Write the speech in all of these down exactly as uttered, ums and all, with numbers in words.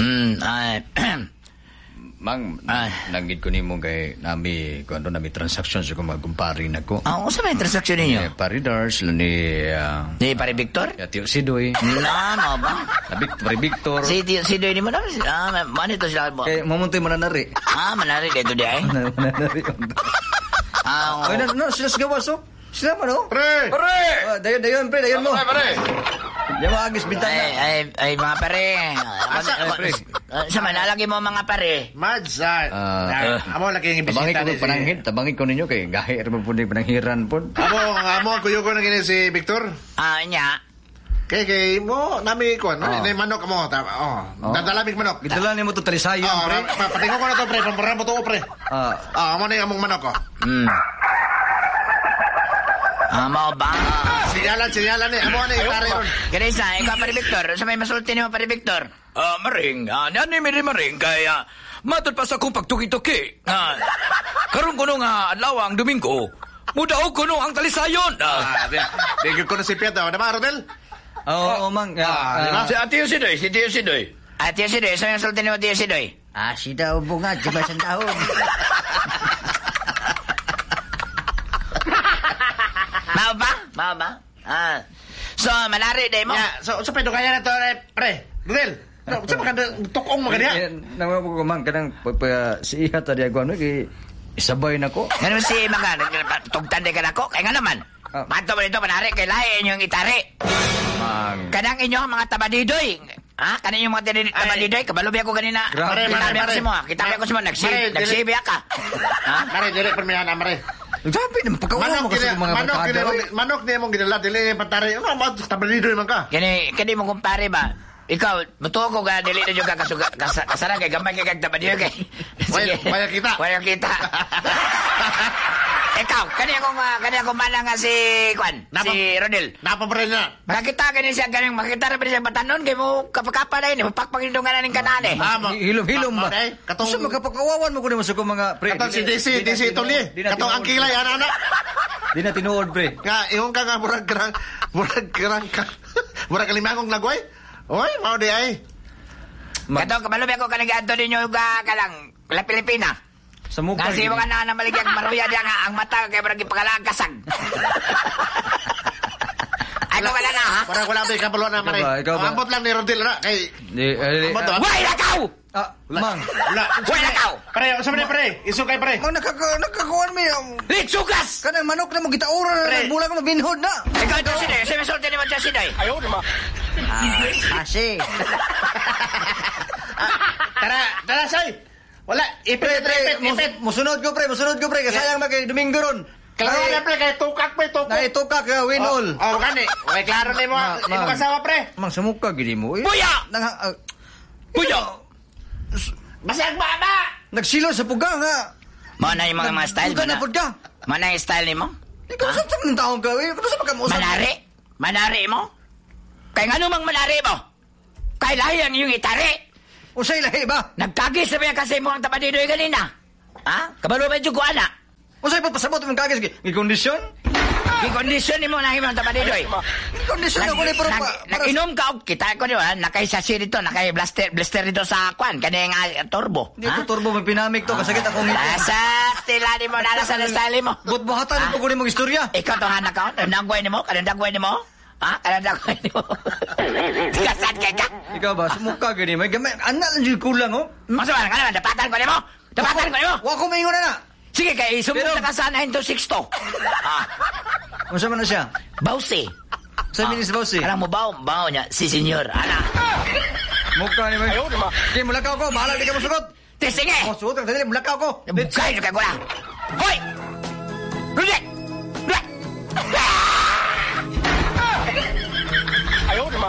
Hmm, ay... Mang, nanggit ko ni mo kay nami, kung ano nami transaksyon sa kung magkumpari na ko. Ah, saan may transaksyon ninyo? Eh, paridars, ni... Uh, ni Pari Victor? Ya, Tiyo Sidoy. Na, mo ba? Pari Victor. Si Tiyo Sidoy ni mo na? Ah, manito sila mo. Kaya mamuntoy mananari. Ah, mananari dito di ay? Mananari. Ah, ay, na, no, sila sigawas, oh. Sila man, oh. Pre! Pre! Uh, dayon, dayon, pre, dayon mo. Pre, pre! Di mo agis bintana. Ay, ay, ay, mga pare. Asa, ay, pre. Sa manalagi mo mga pare. Mads, ah. Amo lagi yung Tabangin ibisita ko ni si... pananghit, tabangin ko ninyo kay gahir mo po ni pananghiran po. Amo, amo, kuyo ko na gini si Victor. Ah, nya. Kay, kay mo, nami ko, no? Oh. Na manok mo. Oh, dadalamig manok. Gidala nimo to talisayon, Oh, pre. patingo ko na to, pre. Pampara mo to, pre. Ah, Ah, amo na yung among manok, oh. Hmm. Ah, mo ba? Sinyalan, sinyalan ni. Amo na yung pare yun. Karisa, ikaw Pari Victor. Sa may masulti ni mo Pari Victor. Ah, maring, ah, nani mi maring, kaya matod pa sa kong pagtuki-tuki. Ah, karon kuno nga adlaw ang Domingo. Mudaw kuno ang talisayon. Ah, Ah, di ko na si Piet, oh. Diba, Rodel? oo, oh, mang. Ah, di ba? si Atiyo Sidoy, si Atiyo Sidoy. Ah, Tiyo Sidoy. Sa may masulti ni mo Tiyo Sidoy. Ah, si daw bunga, di ba siyang taon? Mao ba? Mao ba? Ah. So, malari day mo. Yeah, so, so pedo kaya na to, eh, pre. Rodel, sa mga tukong mga diya. Nang mo ko mang kanang si iha ta di agwan kay isabay nako. Ganun si mga tugtan de ka nako. Kaya nga naman. Ah. Mato ba dito manari kay lahi inyong itari. Mang. Kanang inyong mga tabadidoy. Ha? Kanang inyong mga tabadidoy. tabadidoy. Kabalubi ako ganina. Grabe, Kitabi mare, ako mare. si mo. Kitabi ako si mo. Nagsi, Mare, nagsibi ka. Ha? Mare, dire, permihan na, mare. Sabi na pagkawa mo Manok, kasi gina, mga manok, barkada. gina, manok niya mong ginala, dili pantari. Ano, mga tabalido naman ka. Kani, kani mo kumpare ba? Ikaw, mutuo ko ka, dili na dyan ka kasuga, kas, kasara kay gamay kay kagtabadidoy kay. Waya- waya kita. Waya kita. Ikaw, kani akong, uh, kani akong mana nga si, Kwan, Napa- si Rodel. Napapare na. Makakita ka niya siya, ganyan, makakita rin siya batanon, kaya mo kapakapa na yun, pakpagindong ka na ng kanan eh. Ah, ma- Hilom-hilom ba? ma- okay. Katong- Katong magkapakawawan mo ko ni masuk mga pre. Katong si D C, D C Tolye. Di na Katong ang kilay, ana-ana. Di na tinuod pre. Nga, iyon ka nga, murag karang, murag karang ka, murag kalimangong lagway. Oy, mau di ay. Kato, kabalubi ako kaniganto ninyo ka kalang, la Pilipina. Sa mukha. Kasi mga na namaligyan maruya diya nga, ang mata kaya marag ipakalang kasag. Ay, ko wala na ha? Parang wala ba ikabulo na, mare. Ikaw ba? Ikaw ba? Ambot lang ni Rodel na. Kay, Di, eh, ambot doon. Way lakaw! ah, mang. Wala. Way lakaw! Pare, sabi na, pare. Isukay, pare. Mang nakaka nakakuan mi. Litsugas! Kanang manok na mo gitaura Pre. na bulang mo binhod na. Ikaw ito siday, sa mesulti naman siya siday. Ayaw, di ba? Kasi. Tara, tara, say. Wala. Ipit, Pre, pre, ipit, ipit. mus- musunod ko pre, musunod ko pre, kasayang magay Domingo ron. Klaro na, pre. Kaya tukak, pre, tukak. Na ito ka ka win all. Oh, gani. Okay, klaro na mo. Ma- Imo ma- kasawa, pre. Mang samukha gidi mo. Eh. Buya! Nang ah, Buya! Basag baba! nagsilo sa puga nga. Mo na yung mga mga style mo Puga na. na pud ka. Mo na yung style ni mo? Ikaw sa sa ng taong ka, eh. Kuno sa pagkamusa. Manari? Manari mo? Kaya nga mang manari mo? Kaya lahi ang iyong itari. Usay lahi ba? Nagkagis na ba kasi mo ang tabadidoy kanina? Ha? Kabalo ba yung kuana? Usay pa pasabot mo kagis gi kondisyon? Kikondisyon ni mo na imong tabadidoy. Kondisyon ako ni pero pa. para- Nag-inom ka, og kita ko di ba? Nakaisasi dito, nakay-blaster blaster dito sa kwan, kanya nga turbo. Di ko turbo may pinamik to kasagit ako ngiti. Nasa stila ni mo, nasa sa style mo. But buhatan ko kunin mong istorya. Ikaw to hanak ka, nagway ni mo, kanang dagway ni mo. Ha? Kanang dagway ni mo. Kasad kay ka. Ikaw ba sumukha gani may gamay ana lang jud kulang oh. Masuman ka naman, dapatan ko ni mo. Dapatan ko ni mo. Wa ko maingon na na. Sige, kay isumot Pero- na ka sa nine to six to. Ah, Unsa man na siya? bawsi. Sa minis ba si? Alam mo baw, baw niya, si senyor. Ana. Mukha ni may. Ayo di ba? Di mulakaw ko, bahala di ka masugot. Te, sige. Oh, suot ang dali mulakaw ko. Bukay ka ko lang. Hoy! Rudek! Rudek! Ayaw, di ba?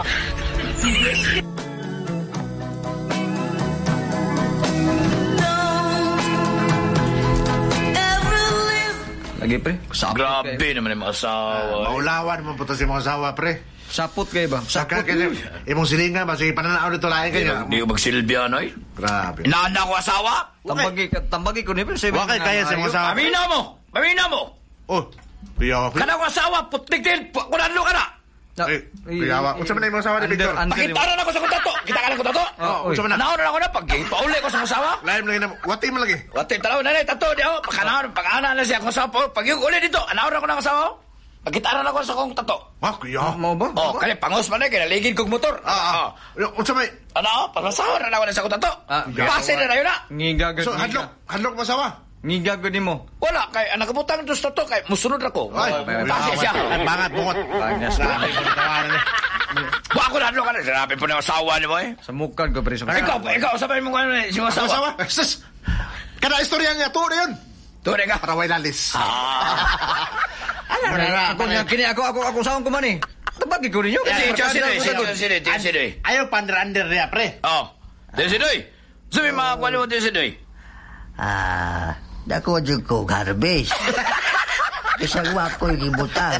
Lagi pre. Sapot Grabe kay. naman yung mga asawa. Maulawan mo po to si mga asawa, pre. Sapot kay ba? Saka Sapot. kaya, imong silinga ba? Sige, pananaw dito lain Di kanya. di ko magsilbihan, oy. Grabe. Inaanda ko asawa? Tambagi tambagi ko ni pre. Wakay kaya sa mga asawa. Amina mo! Amina mo! Oh, piyo, pre. Kana ko asawa, putik din, kunadlo ka na! Eh, kuyawa. Unsa man na imong asawa ni Victor? Pakita na ako sa kong tato. Kita ka lang kong tato. Oh, unsa man na? Naon na ako na pag pauli ko sa kong asawa. Lain lagi na. Wati man lagi. Wati talaw na na tato di ako. Pagkanaon, pag-ana na siya akong asawa. Pag yung uli dito, anaon na ako ng asawa. Pagkita na ako sa kong tato. Ah, kuya. Mo ba? Oh, kani pangos man na kinaligid kong motor. Ah, ah. Unsa may? Ano? Pagmasawa na ako na sa kong tato. Ah, Pase na na yun na. Ngigagad. So, hadlok. Hadlok mo asawa? Ngigagad nimo. Wala, kay anak butang dos tato kay musunod ako. Ay, Pase siya. Bangat bungot. Bangas. Grabe po tawanan ni. Wa ako na ka na. Sinabi po ng asawa ni mo eh. Sa mukan ko pre sa. Ikaw, ikaw, sabihin mo kung si mo Asawa? asawa. Asawa? Sus! Kada istorya niya, tuwa na yun. Tuwa ka. Para way lalis. Ah. Ano na? Ako nga kini ako ako ako saon ko man eh. Tabagi ko ninyo. Kasi siya sino, siya sino, siya sino. Ayaw pandra-under niya, pre. Oh. Di sino. Sabi mga kwali mo di sino. Ah, dako jud ko garbage. Isang wako'y libutan.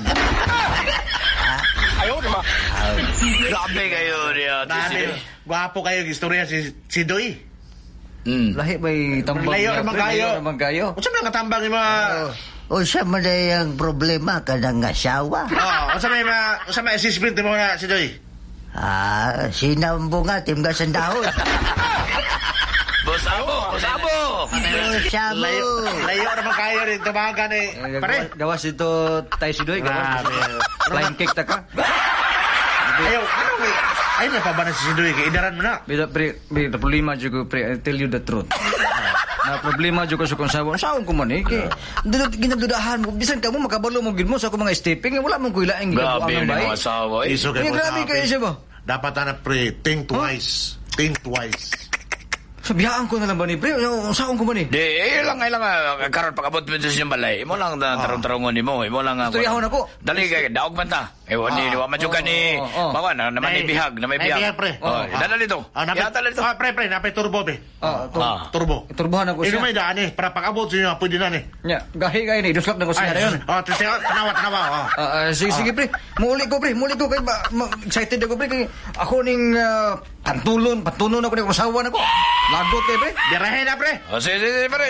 Ayaw, di ba? Grabe kayo niya. Di Dami, sino. gwapo kayo yung istorya si, si Doy. Hmm. Lahi may tambang. Layo niya, naman pre, kayo. layo naman kayo. Unsa man nga tambang ni mga... O siya man ay ang problema ka ng asawa. Oh, unsa may ma... Unsa may assessment mo na si Doy? Ah, sinambo nga, timga sa dahon. Bosabo, bosabo. Sabo. Layo, layo naman kayo rin tumagan eh. Eh, Pare, gawas- Gawas ito tayo si Doy. Gawas. Grabe. Flying cake ta ka. ayaw, ano may... Ay, may pabanan si Doy, kay idaran mo na. Bila pre, bila problema juga pre, I tell you the truth. Na problema juga sa kong sawa. Saon ko man eh. Kay, dudot ginadudahan mo. Bisan ka mo makabalo mo gid mo sa akong mga stepping. Wala mong kuilaing Grabe ginabuang ni bay. mga asawa eh. Iso Kaya mo grabe sabi. kayo siya ba? Dapat na pre, think twice. Think twice. Sabihaan ko na lang ba ni pre? Saon ko man eh. Di, eh lang, eh lang, ah, karon pag-abot mo sa inyong balay. Imo lang na tarong-tarongon ni mo. Imo lang ako. Istoryahan ako. Dali ka, daog man ta. Eh, wani, Ah, wa man ka ni, oh, oh, oh. bawa na, naman May- ni bihag, na may may bihag. bihag, pre. Oh, Oh, dadali to. Ah, napit, Yata dali to. ah, pre, pre, napit turbo, be. Ah, to. Ah. Turbo. Turbohan ako Ino siya. may daan eh, para pag-abot sa inyo, pwede na eh. Nya, gahi kayo ni. Duslap na ko siya na yun. Oh, tese, tanawa, tanawa, oh. Ah, ah, sige, sige, pre. Muli ko, pre. Muli ko. Kay, ba, ma- excited ako, pre. Kay, ako ning uh, pantulon. Pantulon ako ng asawa na ko. Lagot, eh, pre. Birahe na, pre. Oh, sige, sige, sige, pare.